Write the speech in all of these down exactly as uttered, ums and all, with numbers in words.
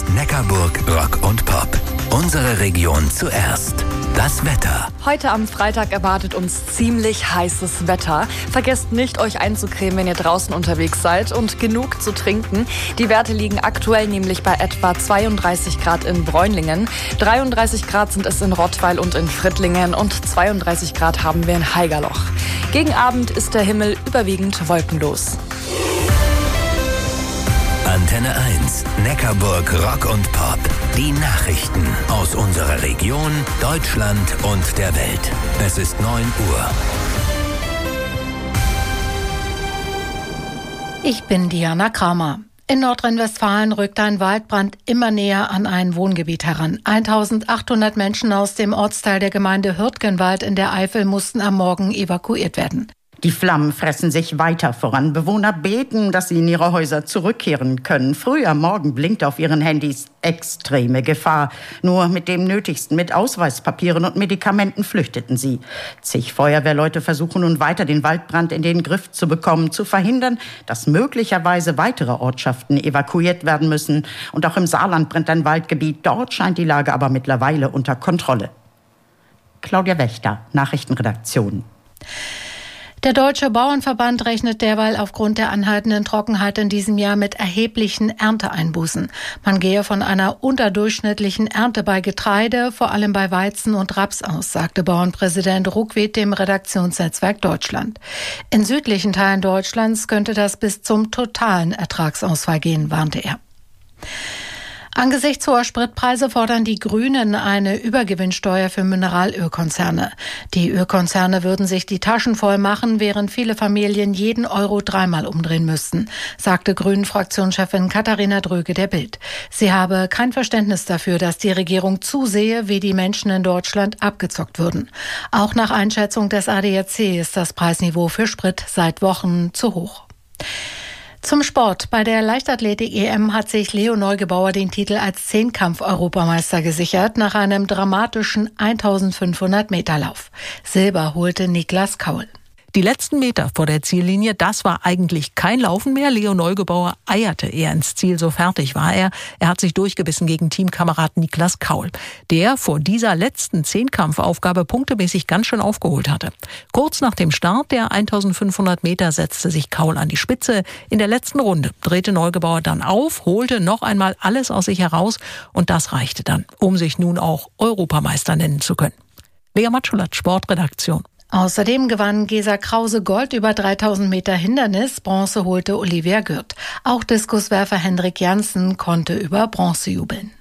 Neckarburg Rock und Pop. Unsere Region zuerst. Das Wetter. Heute am Freitag erwartet uns ziemlich heißes Wetter. Vergesst nicht, euch einzucremen, wenn ihr draußen unterwegs seid, und genug zu trinken. Die Werte liegen aktuell nämlich bei etwa zweiunddreißig Grad in Bräunlingen. dreiunddreißig Grad sind es in Rottweil und in Frittlingen und zweiunddreißig Grad haben wir in Haigerloch. Gegen Abend ist der Himmel überwiegend wolkenlos. Antenne eins, Neckarburg Rock und Pop. Die Nachrichten aus unserer Region, Deutschland und der Welt. Es ist neun Uhr. Ich bin Diana Kramer. In Nordrhein-Westfalen rückt ein Waldbrand immer näher an ein Wohngebiet heran. eintausendachthundert Menschen aus dem Ortsteil der Gemeinde Hürtgenwald in der Eifel mussten am Morgen evakuiert werden. Die Flammen fressen sich weiter voran. Bewohner beten, dass sie in ihre Häuser zurückkehren können. Früh am Morgen blinkt auf ihren Handys extreme Gefahr. Nur mit dem Nötigsten, mit Ausweispapieren und Medikamenten flüchteten sie. Zig Feuerwehrleute versuchen nun weiter, den Waldbrand in den Griff zu bekommen, zu verhindern, dass möglicherweise weitere Ortschaften evakuiert werden müssen. Und auch im Saarland brennt ein Waldgebiet. Dort scheint die Lage aber mittlerweile unter Kontrolle. Claudia Wächter, Nachrichtenredaktion. Der Deutsche Bauernverband rechnet derweil aufgrund der anhaltenden Trockenheit in diesem Jahr mit erheblichen Ernteeinbußen. Man gehe von einer unterdurchschnittlichen Ernte bei Getreide, vor allem bei Weizen und Raps aus, sagte Bauernpräsident Ruckwied dem Redaktionsnetzwerk Deutschland. In südlichen Teilen Deutschlands könnte das bis zum totalen Ertragsausfall gehen, warnte er. Angesichts hoher Spritpreise fordern die Grünen eine Übergewinnsteuer für Mineralölkonzerne. Die Ölkonzerne würden sich die Taschen voll machen, während viele Familien jeden Euro dreimal umdrehen müssten, sagte Grünen-Fraktionschefin Katharina Dröge der Bild. Sie habe kein Verständnis dafür, dass die Regierung zusehe, wie die Menschen in Deutschland abgezockt würden. Auch nach Einschätzung des A D A C ist das Preisniveau für Sprit seit Wochen zu hoch. Zum Sport. Bei der Leichtathletik-E M hat sich Leo Neugebauer den Titel als Zehnkampf-Europameister gesichert nach einem dramatischen eintausendfünfhundert Meter Lauf. Silber holte Niklas Kaul. Die letzten Meter vor der Ziellinie, das war eigentlich kein Laufen mehr. Leo Neugebauer eierte eher ins Ziel, so fertig war er. Er hat sich durchgebissen gegen Teamkamerad Niklas Kaul, der vor dieser letzten Zehnkampfaufgabe punktemäßig ganz schön aufgeholt hatte. Kurz nach dem Start der eintausendfünfhundert Meter setzte sich Kaul an die Spitze. In der letzten Runde drehte Neugebauer dann auf, holte noch einmal alles aus sich heraus und das reichte dann, um sich nun auch Europameister nennen zu können. Lea Matschulat, Sportredaktion. Außerdem gewann Gesa Krause Gold über dreitausend Meter Hindernis, Bronze holte Olivia Gürt. Auch Diskuswerfer Hendrik Janssen konnte über Bronze jubeln.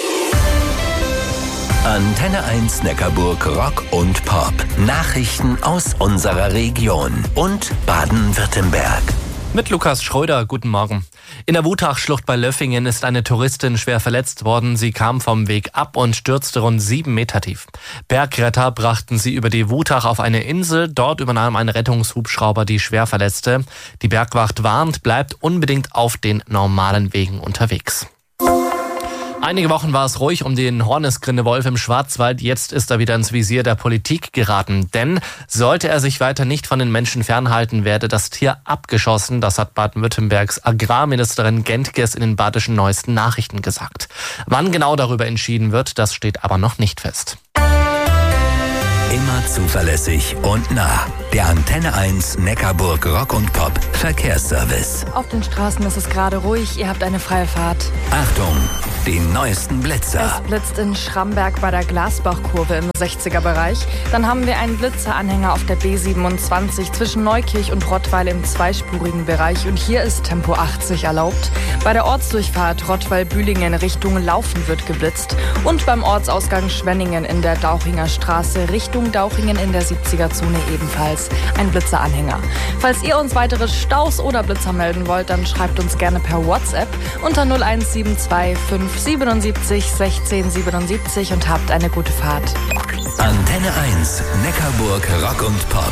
Antenne eins Neckarburg Rock und Pop. Nachrichten aus unserer Region und Baden-Württemberg. Mit Lukas Schröder, guten Morgen. In der Wutachschlucht bei Löffingen ist eine Touristin schwer verletzt worden. Sie kam vom Weg ab und stürzte rund sieben Meter tief. Bergretter brachten sie über die Wutach auf eine Insel. Dort übernahm ein Rettungshubschrauber die Schwerverletzte. Die Bergwacht warnt, bleibt unbedingt auf den normalen Wegen unterwegs. Einige Wochen war es ruhig um den Hornisgrindewolf im Schwarzwald. Jetzt ist er wieder ins Visier der Politik geraten. Denn sollte er sich weiter nicht von den Menschen fernhalten, werde das Tier abgeschossen. Das hat Baden-Württembergs Agrarministerin Gentges in den badischen Neuesten Nachrichten gesagt. Wann genau darüber entschieden wird, das steht aber noch nicht fest. Immer zuverlässig und nah. Der Antenne eins Neckarburg Rock und Pop Verkehrsservice. Auf den Straßen ist es gerade ruhig, ihr habt eine freie Fahrt. Achtung, die neuesten Blitzer. Es blitzt in Schramberg bei der Glasbachkurve im sechziger-Bereich. Dann haben wir einen Blitzeranhänger auf der B siebenundzwanzig zwischen Neukirch und Rottweil im zweispurigen Bereich. Und hier ist Tempo achtzig erlaubt. Bei der Ortsdurchfahrt Rottweil-Bühlingen Richtung Laufen wird geblitzt. Und beim Ortsausgang Schwenningen in der Dauchinger Straße Richtung Dauchingen in der siebziger-Zone ebenfalls ein Blitzeranhänger. Falls ihr uns weitere Staus oder Blitzer melden wollt, dann schreibt uns gerne per WhatsApp unter null eins sieben zwei fünf siebenundsiebzig sechzehn siebenundsiebzig und habt eine gute Fahrt. Antenne eins Neckarburg Rock und Pop.